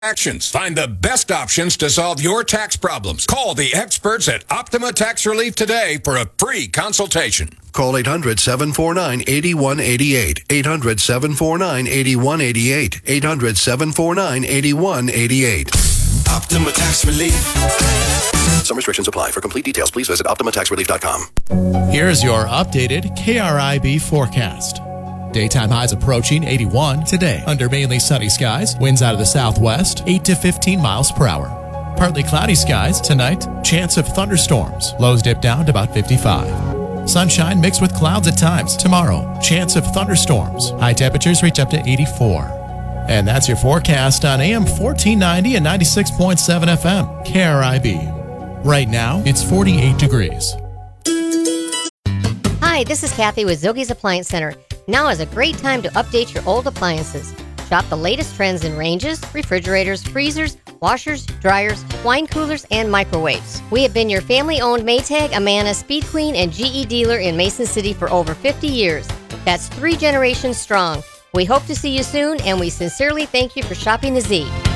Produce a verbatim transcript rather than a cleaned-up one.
Actions. Find the best options to solve your tax problems. Call the experts at Optima Tax Relief today for a free consultation. Call eight hundred, seven four nine, eight one eight eight. eight hundred, seven four nine, eight one eight eight. eight hundred, seven four nine, eight one eight eight. Optima Tax Relief. Some restrictions apply. For complete details, please visit optima tax relief dot com. Here's your updated K R I B forecast. Daytime highs approaching eighty-one today. Under mainly sunny skies, winds out of the southwest, eight to fifteen miles per hour. Partly cloudy skies tonight, chance of thunderstorms. Lows dip down to about fifty-five. Sunshine mixed with clouds at times. Tomorrow, chance of thunderstorms. High temperatures reach up to eighty-four. And that's your forecast on A M fourteen ninety and ninety-six point seven F M, K R I B. Right now, it's forty-eight degrees. Hi, this is Kathy with Zogie's Appliance Center. Now is a great time to update your old appliances. Shop the latest trends in ranges, refrigerators, freezers, washers, dryers, wine coolers, and microwaves. We have been your family-owned Maytag, Amana, Speed Queen, and G E dealer in Mason City for over fifty years. That's three generations strong. We hope to see you soon, and we sincerely thank you for shopping the Z.